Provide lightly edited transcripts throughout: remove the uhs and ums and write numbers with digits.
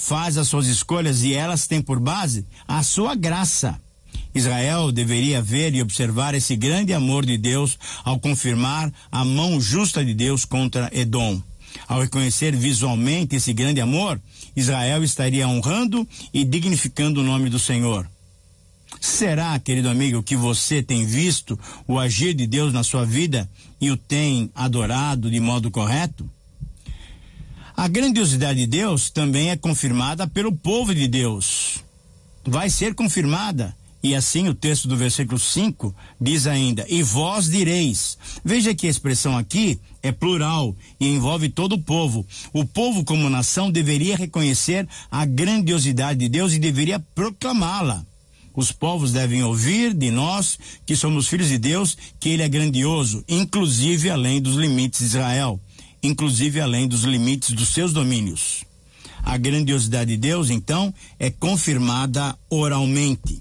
faz as suas escolhas e elas têm por base a sua graça. Israel deveria ver e observar esse grande amor de Deus ao confirmar a mão justa de Deus contra Edom. Ao reconhecer visualmente esse grande amor, Israel estaria honrando e dignificando o nome do Senhor. Será, querido amigo, que você tem visto o agir de Deus na sua vida e o tem adorado de modo correto? A grandiosidade de Deus também é confirmada pelo povo de Deus. Vai ser confirmada. E assim o texto do versículo 5 diz ainda, e vós direis. Veja que a expressão aqui é plural e envolve todo o povo. O povo como nação deveria reconhecer a grandiosidade de Deus e deveria proclamá-la. Os povos devem ouvir de nós, que somos filhos de Deus, que Ele é grandioso, inclusive além dos limites de Israel, inclusive além dos limites dos seus domínios. A grandiosidade de Deus, então, é confirmada oralmente.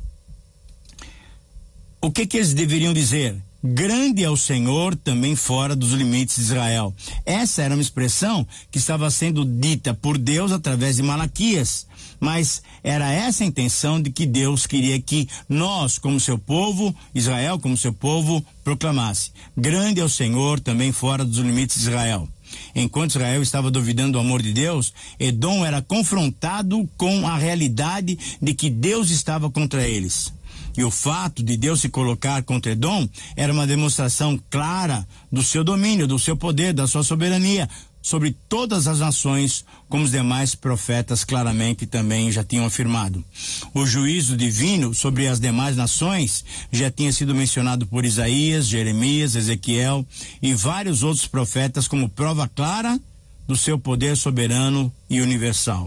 O que eles deveriam dizer? Grande é o Senhor também fora dos limites de Israel. Essa era uma expressão que estava sendo dita por Deus através de Malaquias. Mas era essa a intenção de que Deus queria que nós, como seu povo, Israel como seu povo, proclamasse. Grande é o Senhor também fora dos limites de Israel. Enquanto Israel estava duvidando do amor de Deus, Edom era confrontado com a realidade de que Deus estava contra eles. E o fato de Deus se colocar contra Edom era uma demonstração clara do seu domínio, do seu poder, da sua soberania sobre todas as nações, como os demais profetas claramente também já tinham afirmado. O juízo divino sobre as demais nações já tinha sido mencionado por Isaías, Jeremias, Ezequiel e vários outros profetas como prova clara do seu poder soberano e universal.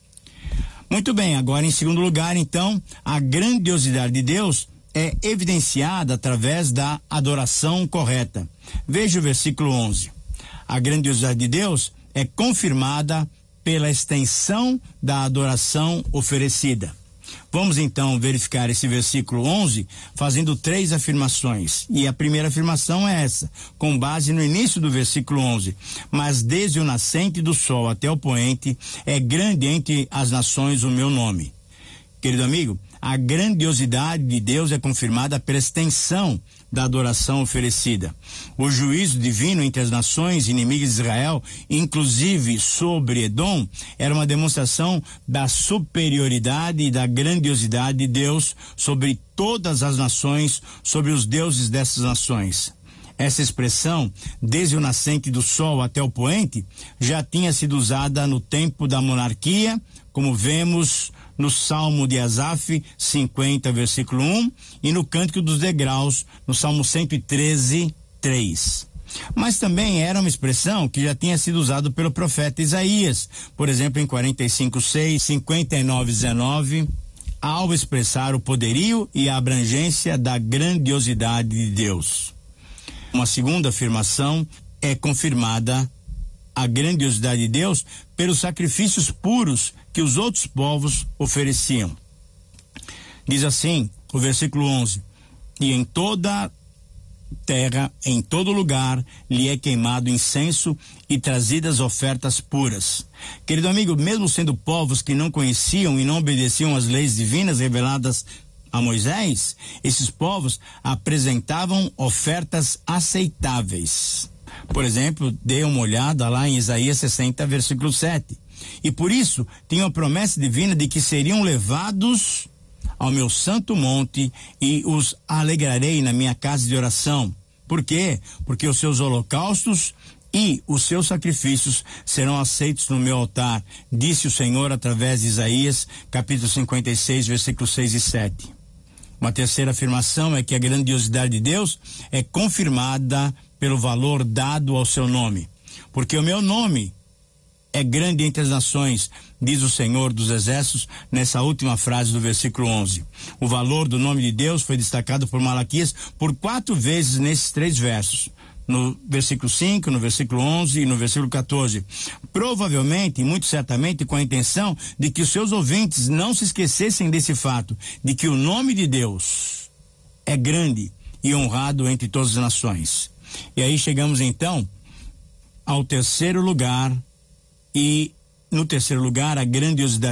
Muito bem, agora em segundo lugar, então, a grandiosidade de Deus é evidenciada através da adoração correta. Veja o versículo 11. A grandiosidade de Deus é confirmada pela extensão da adoração oferecida. Vamos então verificar esse versículo 11 fazendo 3 afirmações. E a primeira afirmação é essa, com base no início do versículo 11. Mas desde o nascente do sol até o poente, é grande entre as nações o meu nome. Querido amigo, a grandiosidade de Deus é confirmada pela extensão da adoração oferecida. O juízo divino entre as nações inimigas de Israel, inclusive sobre Edom, era uma demonstração da superioridade e da grandiosidade de Deus sobre todas as nações, sobre os deuses dessas nações. Essa expressão, desde o nascente do sol até o poente, já tinha sido usada no tempo da monarquia, como vemos no Salmo de Asaf 50, versículo 1, e no Cântico dos Degraus, no Salmo 113, 3. Mas também era uma expressão que já tinha sido usada pelo profeta Isaías, por exemplo, em 45, 6, 59, 19, ao expressar o poderio e a abrangência da grandiosidade de Deus. Uma segunda afirmação é confirmada a grandiosidade de Deus pelos sacrifícios puros que os outros povos ofereciam. Diz assim, o versículo 11, e em toda terra, em todo lugar, lhe é queimado incenso e trazidas ofertas puras. Querido amigo, mesmo sendo povos que não conheciam e não obedeciam às leis divinas reveladas a Moisés, esses povos apresentavam ofertas aceitáveis. Por exemplo, dê uma olhada lá em Isaías 60, versículo 7. E por isso, tinham a promessa divina de que seriam levados ao meu santo monte e os alegrarei na minha casa de oração. Por quê? Porque os seus holocaustos e os seus sacrifícios serão aceitos no meu altar, disse o Senhor através de Isaías, capítulo 56, versículos 6 e 7. Uma terceira afirmação é que a grandiosidade de Deus é confirmada pelo valor dado ao seu nome. Porque o meu nome é grande entre as nações, diz o Senhor dos Exércitos, nessa última frase do versículo 11. O valor do nome de Deus foi destacado por Malaquias por 4 vezes nesses 3 versos. No versículo 5, no versículo 11 e no versículo 14. Provavelmente, e muito certamente, com a intenção de que os seus ouvintes não se esquecessem desse fato, de que o nome de Deus é grande e honrado entre todas as nações. E aí chegamos então ao terceiro lugar, e no terceiro lugar a grandiosidade